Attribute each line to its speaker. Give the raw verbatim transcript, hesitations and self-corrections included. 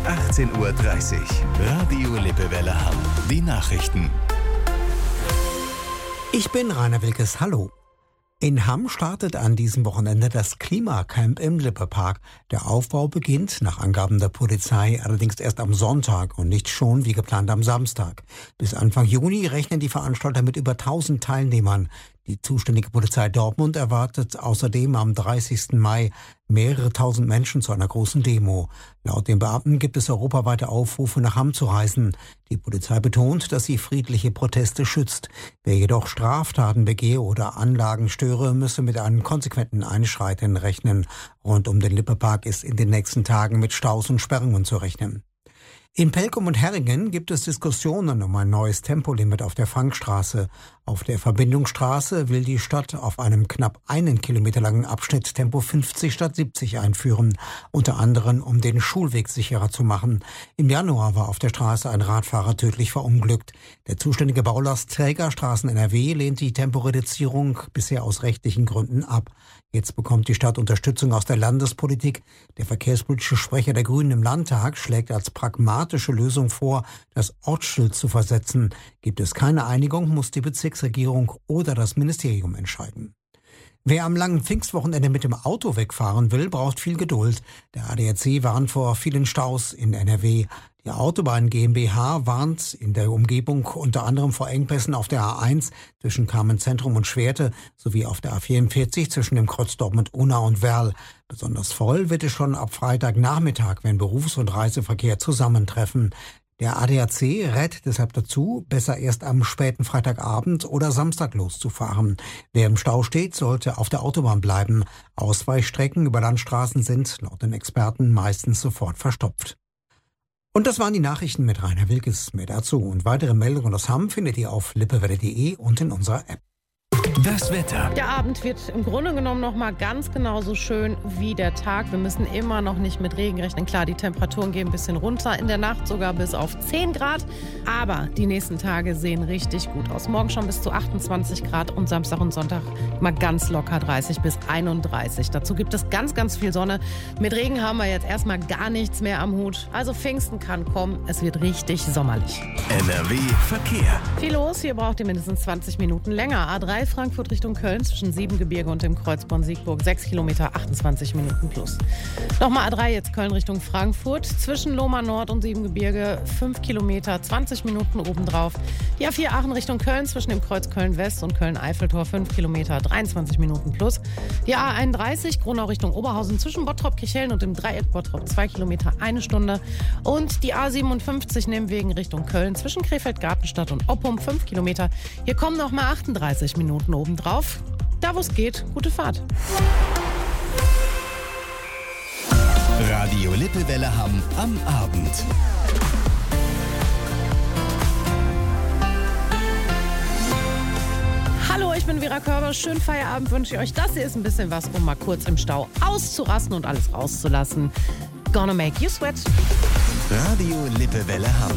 Speaker 1: achtzehn Uhr dreißig. Radio Lippewelle Hamm. Die Nachrichten.
Speaker 2: Ich bin Rainer Wilkes. Hallo. In Hamm startet an diesem Wochenende das Klimacamp im Lippepark. Der Aufbau beginnt nach Angaben der Polizei allerdings erst am Sonntag und nicht schon wie geplant am Samstag. Bis Anfang Juni rechnen die Veranstalter mit über tausend Teilnehmern. Die zuständige Polizei Dortmund erwartet außerdem am dreißigsten Mai mehrere tausend Menschen zu einer großen Demo. Laut den Beamten gibt es europaweite Aufrufe, nach Hamm zu reisen. Die Polizei betont, dass sie friedliche Proteste schützt. Wer jedoch Straftaten begehe oder Anlagen störe, müsse mit einem konsequenten Einschreiten rechnen. Rund um den Lippepark ist in den nächsten Tagen mit Staus und Sperrungen zu rechnen. In Pelkum und Herringen gibt es Diskussionen um ein neues Tempolimit auf der Frankstraße. Auf der Verbindungsstraße will die Stadt auf einem knapp einen Kilometer langen Abschnitt Tempo fünfzig statt siebzig einführen, unter anderem um den Schulweg sicherer zu machen. Im Januar war auf der Straße ein Radfahrer tödlich verunglückt. Der zuständige Baulastträger Straßen N R W lehnt die Temporeduzierung bisher aus rechtlichen Gründen ab. Jetzt bekommt die Stadt Unterstützung aus der Landespolitik. Der verkehrspolitische Sprecher der Grünen im Landtag schlägt als pragmatische Lösung vor, das Ortsschild zu versetzen. Gibt es keine Einigung, muss die Bezirksregierung oder das Ministerium entscheiden. Wer am langen Pfingstwochenende mit dem Auto wegfahren will, braucht viel Geduld. Der A D A C warnt vor vielen Staus in N R W. Die Autobahn GmbH warnt in der Umgebung unter anderem vor Engpässen auf der A eins zwischen Kamenz-Zentrum und Schwerte sowie auf der A vierundvierzig zwischen dem Kreuz Dortmund-Unna und Werl. Besonders voll wird es schon ab Freitagnachmittag, wenn Berufs- und Reiseverkehr zusammentreffen. Der A D A C rät deshalb dazu, besser erst am späten Freitagabend oder Samstag loszufahren. Wer im Stau steht, sollte auf der Autobahn bleiben. Ausweichstrecken über Landstraßen sind laut den Experten meistens sofort verstopft. Und das waren die Nachrichten mit Rainer Wilkes. Mehr dazu und weitere Meldungen aus Hamm findet ihr auf lippewelle punkt de und in unserer App.
Speaker 1: Das Wetter.
Speaker 3: Der Abend wird im Grunde genommen noch mal ganz genauso schön wie der Tag. Wir müssen immer noch nicht mit Regen rechnen. Klar, die Temperaturen gehen ein bisschen runter, in der Nacht sogar bis auf zehn Grad. Aber die nächsten Tage sehen richtig gut aus. Morgen schon bis zu achtundzwanzig Grad und Samstag und Sonntag mal ganz locker dreißig bis einunddreißig. Dazu gibt es ganz, ganz viel Sonne. Mit Regen haben wir jetzt erstmal gar nichts mehr am Hut. Also Pfingsten kann kommen. Es wird richtig sommerlich.
Speaker 1: N R W Verkehr.
Speaker 3: Viel los. Hier braucht ihr mindestens zwanzig Minuten länger. A drei Frankfurt Richtung Köln zwischen Siebengebirge und dem Kreuz Bonn-Siegburg sechs Kilometer, achtundzwanzig Minuten plus. Nochmal A drei jetzt Köln Richtung Frankfurt zwischen Lohmar Nord und Siebengebirge fünf Kilometer, zwanzig Minuten obendrauf. Die A vier Aachen Richtung Köln zwischen dem Kreuz Köln-West und Köln-Eiffeltor fünf Kilometer, dreiundzwanzig Minuten plus. Die A einunddreißig Gronau Richtung Oberhausen zwischen Bottrop-Kirchhellen und dem Dreieck Bottrop zwei Kilometer, eine Stunde. Und die A siebenundfünfzig Nehmwegen Richtung Köln zwischen Krefeld-Gartenstadt und Oppum fünf Kilometer. Hier kommen noch mal achtunddreißig Minuten obendrauf. Da wo es geht, gute Fahrt.
Speaker 1: Radio Lippewelle Hamm am Abend.
Speaker 3: Hallo, ich bin Vera Körber. Schönen Feierabend wünsche ich euch. Das hier ist ein bisschen was, um mal kurz im Stau auszurasten und alles rauszulassen. Gonna make you sweat.
Speaker 1: Radio Lippewelle Hamm.